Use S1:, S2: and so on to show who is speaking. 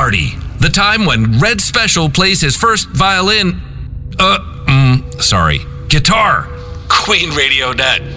S1: party. The time when Red Special plays his first violin... guitar. QueenRadio.net.